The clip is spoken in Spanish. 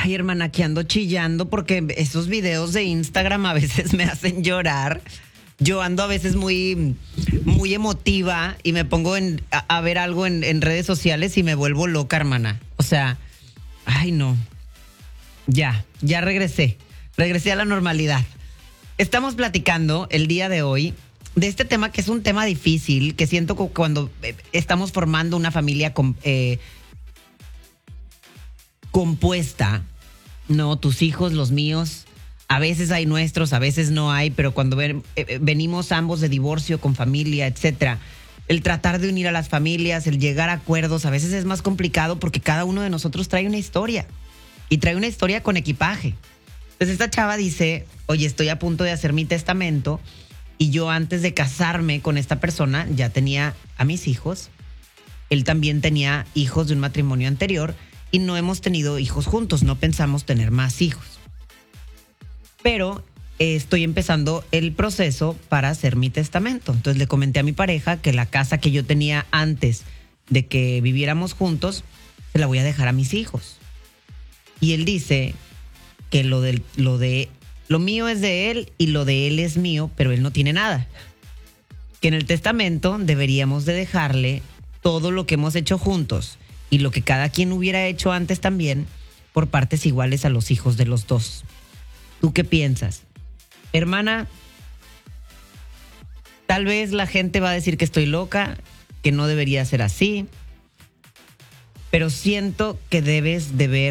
Ay, hermana, que ando chillando porque esos videos de Instagram a veces me hacen llorar. Yo ando a veces muy emotiva y me pongo a ver algo en redes sociales y me vuelvo loca, hermana. O sea, ay, no. Ya regresé. Regresé a la normalidad. Estamos platicando el día de hoy de este tema que es un tema difícil, que siento que cuando estamos formando una familia compuesta, no, tus hijos, los míos, a veces hay nuestros, a veces no hay, pero cuando venimos ambos de divorcio, con familia, etcétera, el tratar de unir a las familias, el llegar a acuerdos, a veces es más complicado porque cada uno de nosotros trae una historia y trae una historia con equipaje. Entonces esta chava dice, oye, estoy a punto de hacer mi testamento y yo antes de casarme con esta persona ya tenía a mis hijos, él también tenía hijos de un matrimonio anterior y no hemos tenido hijos juntos, no pensamos tener más hijos. Pero estoy empezando el proceso para hacer mi testamento. Entonces le comenté a mi pareja que la casa que yo tenía antes de que viviéramos juntos, se la voy a dejar a mis hijos. Y él dice que lo mío es de él y lo de él es mío, pero él no tiene nada. Que en el testamento deberíamos de dejarle todo lo que hemos hecho juntos y lo que cada quien hubiera hecho antes también por partes iguales a los hijos de los dos. ¿Tú qué piensas? Hermana, tal vez la gente va a decir que estoy loca, que no debería ser así, pero siento que debes de ver